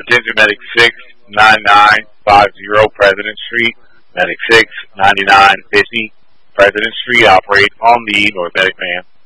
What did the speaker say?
Attention Medic 69950 President Street. Medic 69950 President Street. Operate on the North Medic man.